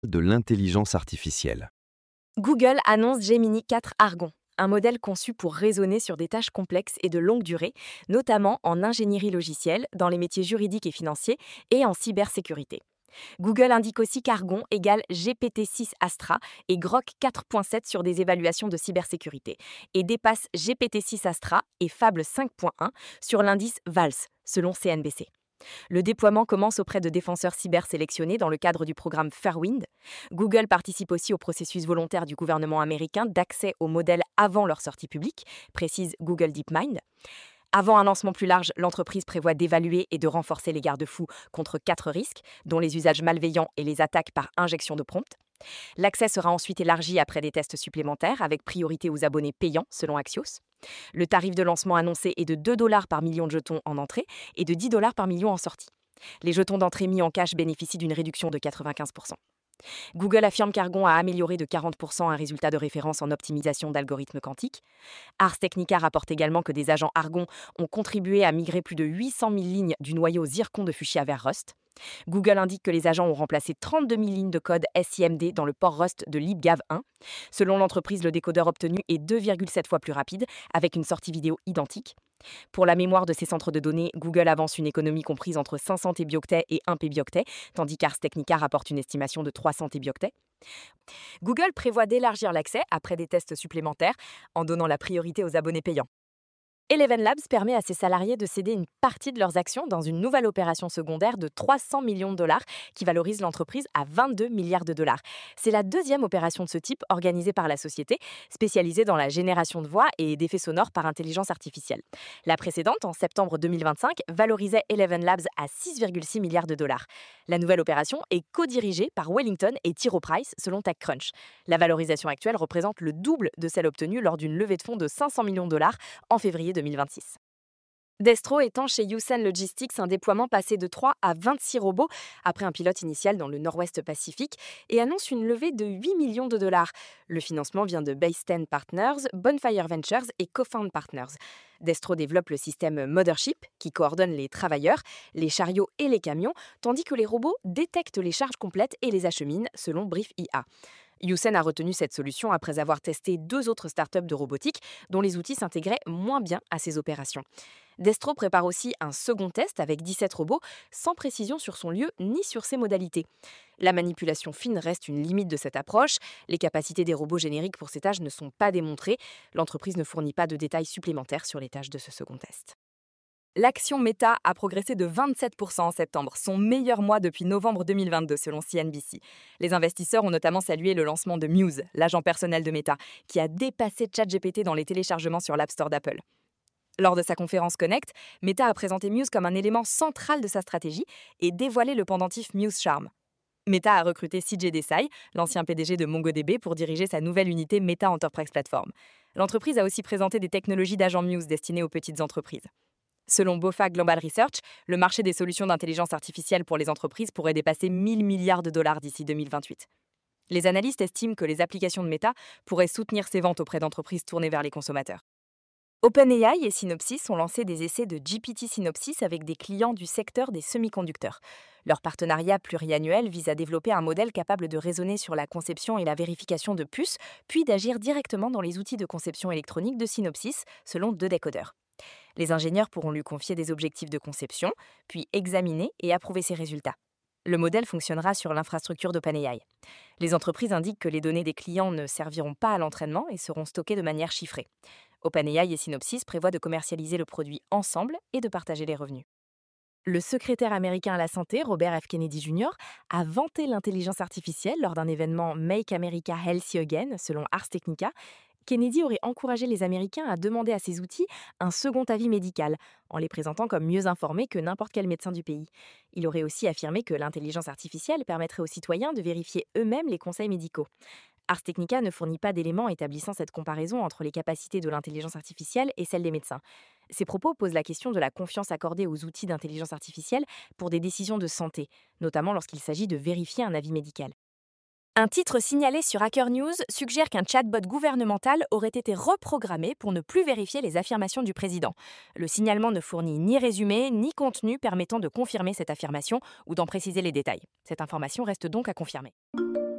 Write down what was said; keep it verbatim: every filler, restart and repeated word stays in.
de l'intelligence artificielle. Google annonce Gemini quatre Argon, un modèle conçu pour raisonner sur des tâches complexes et de longue durée, notamment en ingénierie logicielle, dans les métiers juridiques et financiers et en cybersécurité. Google indique aussi qu'Argon égale G P T six Astra et Grok quatre point sept sur des évaluations de cybersécurité et dépasse G P T six Astra et Fable cinq point un sur l'indice VALS, selon C N B C. Le déploiement commence auprès de défenseurs cyber sélectionnés dans le cadre du programme Fairwind. Google participe aussi au processus volontaire du gouvernement américain d'accès aux modèles avant leur sortie publique, précise Google DeepMind. Avant un lancement plus large, l'entreprise prévoit d'évaluer et de renforcer les garde-fous contre quatre risques, dont les usages malveillants et les attaques par injection de prompt. L'accès sera ensuite élargi après des tests supplémentaires, avec priorité aux abonnés payants, selon Axios. Le tarif de lancement annoncé est de deux dollars par million de jetons en entrée et de dix dollars par million en sortie. Les jetons d'entrée mis en cash bénéficient d'une réduction de quatre-vingt-quinze pour cent. Google affirme qu'Argon a amélioré de quarante pour cent un résultat de référence en optimisation d'algorithmes quantiques. Ars Technica rapporte également que des agents Argon ont contribué à migrer plus de huit cent mille lignes du noyau Zircon de Fuchsia vers Rust. Google indique que les agents ont remplacé trente-deux mille lignes de code S I M D dans le port Rust de LibGav un. Selon l'entreprise, le décodeur obtenu est deux virgule sept fois plus rapide, avec une sortie vidéo identique. Pour la mémoire de ses centres de données, Google avance une économie comprise entre cinq cents tébioctets et un pébioctet, tandis qu'Ars Technica rapporte une estimation de trois cents tébioctets. Google prévoit d'élargir l'accès après des tests supplémentaires en donnant la priorité aux abonnés payants. Eleven Labs permet à ses salariés de céder une partie de leurs actions dans une nouvelle opération secondaire de trois cents millions de dollars qui valorise l'entreprise à vingt-deux milliards de dollars. C'est la deuxième opération de ce type organisée par la société, spécialisée dans la génération de voix et d'effets sonores par intelligence artificielle. La précédente, en septembre deux mille vingt-cinq, valorisait Eleven Labs à six virgule six milliards de dollars. La nouvelle opération est co-dirigée par Wellington et T. Rowe Price, selon TechCrunch. La valorisation actuelle représente le double de celle obtenue lors d'une levée de fonds de cinq cents millions de dollars en février deux mille vingt-six. Destro étend chez Yusen Logistics un déploiement passé de trois à vingt-six robots après un pilote initial dans le Nord-Ouest Pacifique et annonce une levée de huit millions de dollars. Le financement vient de Base ten Partners, Bonfire Ventures et Cofound Partners. Destro développe le système Mothership qui coordonne les travailleurs, les chariots et les camions, tandis que les robots détectent les charges complètes et les acheminent, selon Brief I A. Yusen a retenu cette solution après avoir testé deux autres startups de robotique dont les outils s'intégraient moins bien à ses opérations. Destro prépare aussi un second test avec dix-sept robots, sans précision sur son lieu ni sur ses modalités. La manipulation fine reste une limite de cette approche. Les capacités des robots génériques pour ces tâches ne sont pas démontrées. L'entreprise ne fournit pas de détails supplémentaires sur les tâches de ce second test. L'action Meta a progressé de vingt-sept pour cent en septembre, son meilleur mois depuis novembre deux mille vingt-deux, selon C N B C. Les investisseurs ont notamment salué le lancement de Muse, l'agent personnel de Meta, qui a dépassé ChatGPT dans les téléchargements sur l'App Store d'Apple. Lors de sa conférence Connect, Meta a présenté Muse comme un élément central de sa stratégie et dévoilé le pendentif Muse Charm. Meta a recruté C J Desai, l'ancien P D G de MongoDB, pour diriger sa nouvelle unité Meta Enterprise Platform. L'entreprise a aussi présenté des technologies d'agent Muse destinées aux petites entreprises. Selon BofA Global Research, le marché des solutions d'intelligence artificielle pour les entreprises pourrait dépasser mille milliards de dollars d'ici deux mille vingt-huit. Les analystes estiment que les applications de Meta pourraient soutenir ses ventes auprès d'entreprises tournées vers les consommateurs. OpenAI et Synopsys ont lancé des essais de G P T Synopsys avec des clients du secteur des semi-conducteurs. Leur partenariat pluriannuel vise à développer un modèle capable de raisonner sur la conception et la vérification de puces, puis d'agir directement dans les outils de conception électronique de Synopsys, selon deux décodeurs. Les ingénieurs pourront lui confier des objectifs de conception, puis examiner et approuver ses résultats. Le modèle fonctionnera sur l'infrastructure d'OpenAI. Les entreprises indiquent que les données des clients ne serviront pas à l'entraînement et seront stockées de manière chiffrée. OpenAI et Synopsys prévoient de commercialiser le produit ensemble et de partager les revenus. Le secrétaire américain à la santé, Robert F. Kennedy junior, a vanté l'intelligence artificielle lors d'un événement Make America Healthy Again, selon Ars Technica. Kennedy aurait encouragé les Américains à demander à ces outils un second avis médical, en les présentant comme mieux informés que n'importe quel médecin du pays. Il aurait aussi affirmé que l'intelligence artificielle permettrait aux citoyens de vérifier eux-mêmes les conseils médicaux. Ars Technica ne fournit pas d'éléments établissant cette comparaison entre les capacités de l'intelligence artificielle et celles des médecins. Ces propos posent la question de la confiance accordée aux outils d'intelligence artificielle pour des décisions de santé, notamment lorsqu'il s'agit de vérifier un avis médical. Un titre signalé sur Hacker News suggère qu'un chatbot gouvernemental aurait été reprogrammé pour ne plus vérifier les affirmations du président. Le signalement ne fournit ni résumé ni contenu permettant de confirmer cette affirmation ou d'en préciser les détails. Cette information reste donc à confirmer.